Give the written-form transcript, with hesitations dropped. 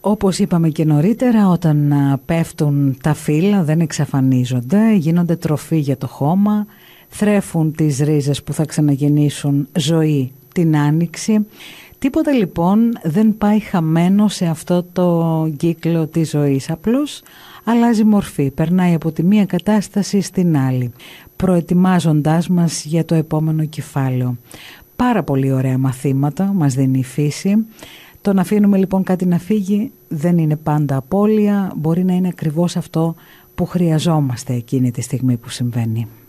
Όπως είπαμε και νωρίτερα, όταν πέφτουν τα φύλλα δεν εξαφανίζονται, γίνονται τροφή για το χώμα, θρέφουν τις ρίζες που θα ξαναγεννήσουν ζωή την άνοιξη. Τίποτα λοιπόν δεν πάει χαμένο σε αυτό το κύκλο της ζωής, απλώς αλλάζει μορφή, περνάει από τη μία κατάσταση στην άλλη, προετοιμάζοντάς μας για το επόμενο κεφάλαιο. Πάρα πολύ ωραία μαθήματα μας δίνει η φύση. Το να αφήνουμε λοιπόν κάτι να φύγει δεν είναι πάντα απώλεια, μπορεί να είναι ακριβώς αυτό που χρειαζόμαστε εκείνη τη στιγμή που συμβαίνει.